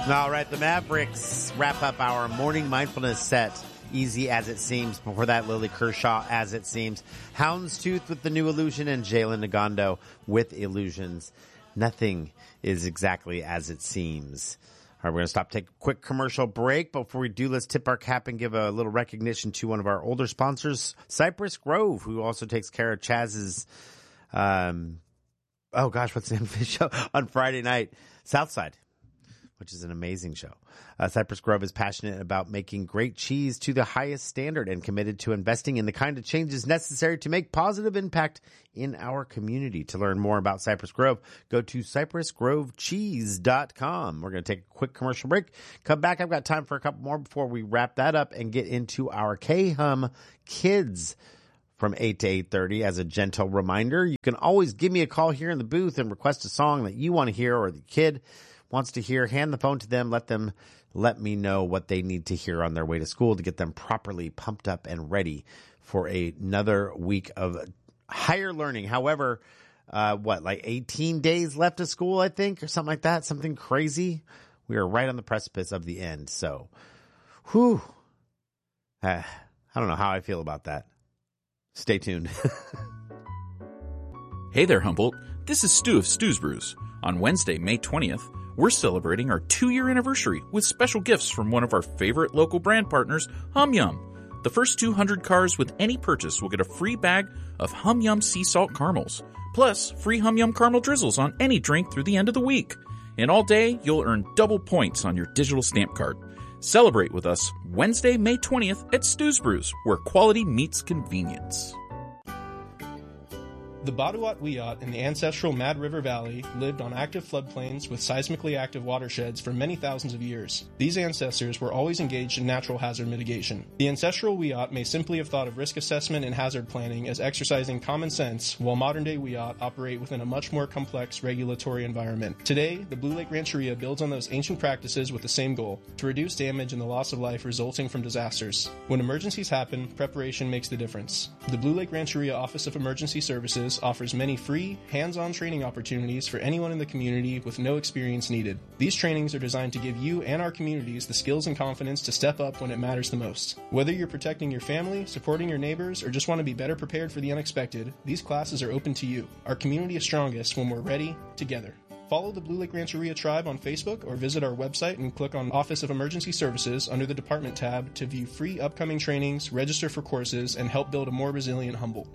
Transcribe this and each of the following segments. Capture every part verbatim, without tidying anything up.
All right, the Mavericks wrap up our morning mindfulness set. Easy as it seems. Before that, Lily Kershaw, As It Seems. Houndstooth with The New Illusion, and Jalen Nagando with Illusions. Nothing is exactly as it seems. All right, we're going to stop, take a quick commercial break. Before we do, let's tip our cap and give a little recognition to one of our older sponsors, Cypress Grove, who also takes care of Chaz's, um, oh gosh, what's the name of his show? On Friday night, Southside, which is an amazing show. Uh, Cypress Grove is passionate about making great cheese to the highest standard and committed to investing in the kind of changes necessary to make positive impact in our community. To learn more about Cypress Grove, go to cypress grove cheese dot com. We're going to take a quick commercial break. Come back. I've got time for a couple more before we wrap that up and get into our K-Hum Kids from eight to eight thirty. As a gentle reminder, you can always give me a call here in the booth and request a song that you want to hear or the kid wants to hear. Hand the phone to them. Let them let me know what they need to hear on their way to school to get them properly pumped up and ready for a, another week of higher learning. However, uh, what, like eighteen days left of school, I think, or something like that, something crazy. We are right on the precipice of the end. So, whew, uh, I don't know how I feel about that. Stay tuned. Hey there, Humboldt. This is Stu of Stu's Brews. On Wednesday, May twentieth, we're celebrating our two-year anniversary with special gifts from one of our favorite local brand partners, Hum Yum. The first two hundred cars with any purchase will get a free bag of Hum Yum sea salt caramels, plus free Hum Yum caramel drizzles on any drink through the end of the week. And all day, you'll earn double points on your digital stamp card. Celebrate with us Wednesday, May twentieth at Stu's Brews, where quality meets convenience. The Baduat Wiyot in the ancestral Mad River Valley lived on active floodplains with seismically active watersheds for many thousands of years. These ancestors were always engaged in natural hazard mitigation. The ancestral Wiyot may simply have thought of risk assessment and hazard planning as exercising common sense, while modern-day Wiyot operate within a much more complex regulatory environment. Today, the Blue Lake Rancheria builds on those ancient practices with the same goal: to reduce damage and the loss of life resulting from disasters. When emergencies happen, preparation makes the difference. The Blue Lake Rancheria Office of Emergency Services offers many free, hands-on training opportunities for anyone in the community with no experience needed. These trainings are designed to give you and our communities the skills and confidence to step up when it matters the most. Whether you're protecting your family, supporting your neighbors, or just want to be better prepared for the unexpected, these classes are open to you. Our community is strongest when we're ready, together. Follow the Blue Lake Rancheria Tribe on Facebook or visit our website and click on Office of Emergency Services under the Department tab to view free upcoming trainings, register for courses, and help build a more resilient Humboldt.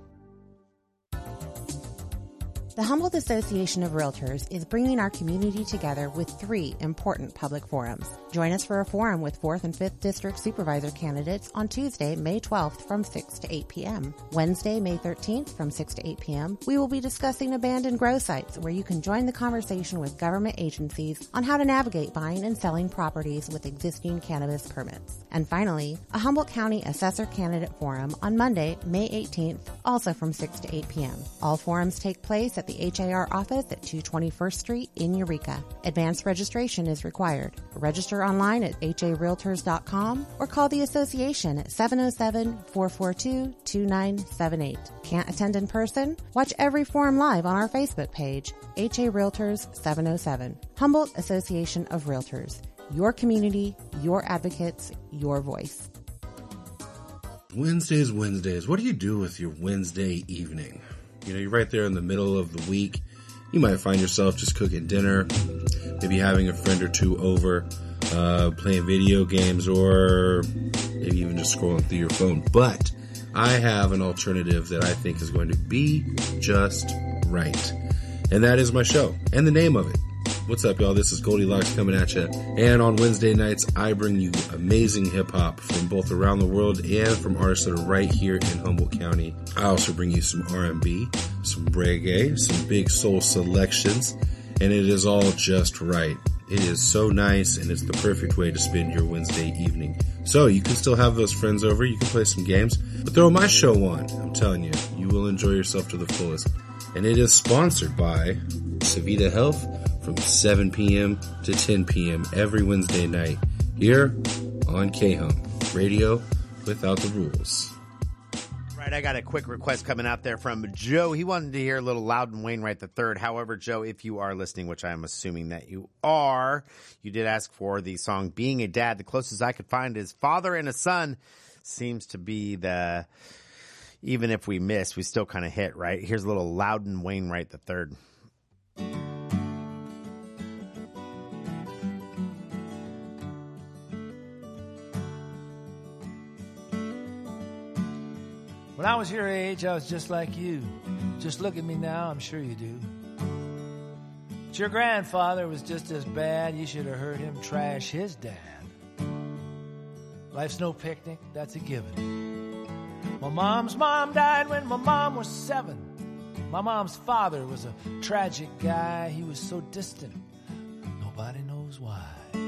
The Humboldt Association of Realtors is bringing our community together with three important public forums. Join us for a forum with fourth and fifth District Supervisor candidates on Tuesday, May twelfth from six to eight p.m. Wednesday, May thirteenth from six to eight p.m. we will be discussing abandoned grow sites, where you can join the conversation with government agencies on how to navigate buying and selling properties with existing cannabis permits. And finally, a Humboldt County Assessor Candidate Forum on Monday, May eighteenth, also from six to eight p.m. All forums take place at the H A R office at two twenty-first Street in Eureka. Advanced registration is required. Register online at h a realtors dot com or call the association at seven oh seven, four four two, two nine seven eight. Can't attend in person? Watch every forum live on our Facebook page, H A Realtors seven oh seven. Humboldt Association of Realtors. Your community, your advocates, your voice. Wednesdays, Wednesdays. What do you do with your Wednesday evening? You know, you're right there in the middle of the week. You might find yourself just cooking dinner, maybe having a friend or two over, uh, playing video games, or maybe even just scrolling through your phone. But I have an alternative that I think is going to be just right. And that is my show and the name of it. What's up, y'all? This is Goldilocks coming at you. And on Wednesday nights, I bring you amazing hip-hop from both around the world and from artists that are right here in Humboldt County. I also bring you some R and B, some reggae, some big soul selections, and it is all just right. It is so nice, and it's the perfect way to spend your Wednesday evening. So you can still have those friends over, you can play some games, but throw my show on. I'm telling you, you will enjoy yourself to the fullest. And it is sponsored by Savita Health, from seven p.m. to ten p.m. every Wednesday night here on K-Hum, radio without the rules. right, I got a quick request coming out there from Joe. He wanted to hear a little Loudon Wainwright the third. However, Joe, if you are listening, which I'm assuming that you are, you did ask for the song Being a Dad. The closest I could find is Father and a Son. Seems to be the, even if we miss, we still kind of hit, right? Here's a little Loudon Wainwright the third. When I was your age, I was just like you. Just look at me now, I'm sure you do. But your grandfather was just as bad. You should have heard him trash his dad. Life's no picnic, that's a given. My mom's mom died when my mom was seven. My mom's father was a tragic guy. He was so distant, nobody knows why.